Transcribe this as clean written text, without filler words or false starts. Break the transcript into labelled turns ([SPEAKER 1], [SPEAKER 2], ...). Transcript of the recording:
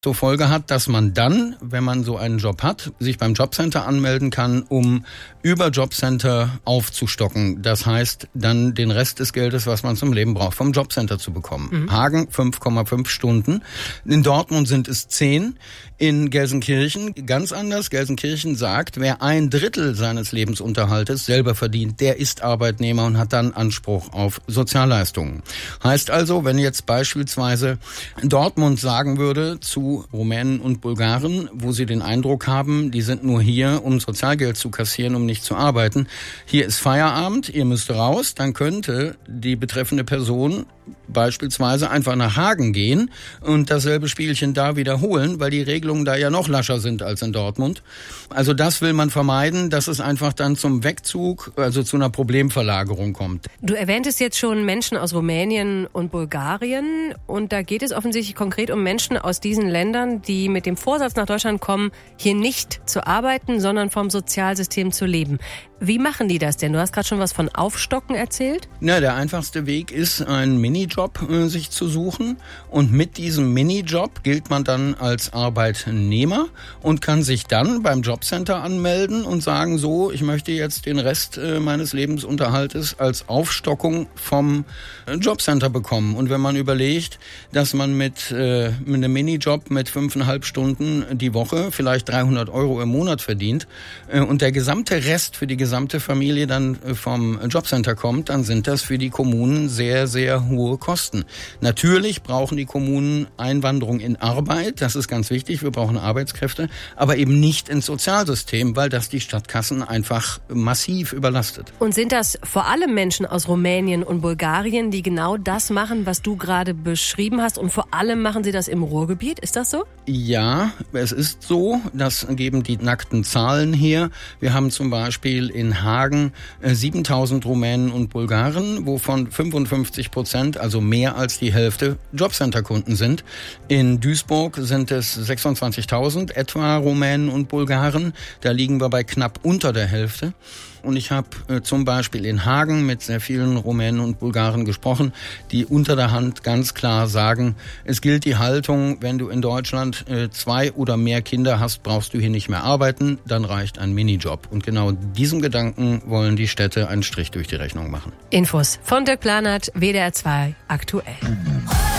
[SPEAKER 1] zur Folge hat, dass man dann, wenn man so einen Job hat, sich beim Jobcenter anmelden kann, um über Jobcenter aufzustocken. Das heißt, dann den Rest des Geldes, was man zum Leben braucht, vom Jobcenter zu bekommen. Hagen 5,5 Stunden. In Dortmund sind es 10. In Gelsenkirchen ganz anders. Gelsenkirchen sagt, wer 1/3 seines Lebensunterhaltes selber verdient, der ist Arbeitnehmer und hat dann Anspruch auf Sozialleistungen. Heißt also, wenn jetzt beispielsweise Dortmund sagen würde zu Rumänen und Bulgaren, wo sie den Eindruck haben, die sind nur hier, um Sozialgeld zu kassieren, um nicht zu arbeiten. Hier ist Feierabend, ihr müsst raus, dann könnte die betreffende Person beispielsweise einfach nach Hagen gehen und dasselbe Spielchen da wiederholen, weil die Regelungen da ja noch lascher sind als in Dortmund. Also das will man vermeiden, dass es einfach dann zum Wegzug, also zu einer Problemverlagerung kommt.
[SPEAKER 2] Du erwähntest jetzt schon Menschen aus Rumänien und Bulgarien und da geht es offensichtlich konkret um Menschen aus diesen Ländern, die mit dem Vorsatz nach Deutschland kommen, hier nicht zu arbeiten, sondern vom Sozialsystem zu leben. Wie machen die das denn? Du hast gerade schon was von Aufstocken erzählt.
[SPEAKER 1] Na, der einfachste Weg ist, einen Minijob sich zu suchen. Und mit diesem Minijob gilt man dann als Arbeitnehmer und kann sich dann beim Jobcenter anmelden und sagen, so, ich möchte jetzt den Rest meines Lebensunterhaltes als Aufstockung vom Jobcenter bekommen. Und wenn man überlegt, dass man mit einem Minijob mit 5,5 Stunden die Woche vielleicht 300 € im Monat verdient und der gesamte Rest für die gesamte Familie dann vom Jobcenter kommt, dann sind das für die Kommunen sehr, sehr hohe Kosten. Natürlich brauchen die Kommunen Einwanderung in Arbeit, das ist ganz wichtig, wir brauchen Arbeitskräfte, aber eben nicht ins Sozialsystem, weil das die Stadtkassen einfach massiv überlastet.
[SPEAKER 2] Und sind das vor allem Menschen aus Rumänien und Bulgarien, die genau das machen, was du gerade beschrieben hast und vor allem machen sie das im Ruhrgebiet? Ist das so?
[SPEAKER 1] Ja, es ist so, das geben die nackten Zahlen her. Wir haben zum Beispiel in Hagen 7.000 Rumänen und Bulgaren, wovon 55%, also mehr als die Hälfte, Jobcenter-Kunden sind. In Duisburg sind es 26.000 etwa Rumänen und Bulgaren. Da liegen wir bei knapp unter der Hälfte. Und ich habe zum Beispiel in Hagen mit sehr vielen Rumänen und Bulgaren gesprochen, die unter der Hand ganz klar sagen, es gilt die Haltung, wenn du in Deutschland 2 oder mehr Kinder hast, brauchst du hier nicht mehr arbeiten, dann reicht ein Minijob. Und genau diesem Gedanken wollen die Städte einen Strich durch die Rechnung machen.
[SPEAKER 2] Infos von Dirk Planert, WDR 2 aktuell.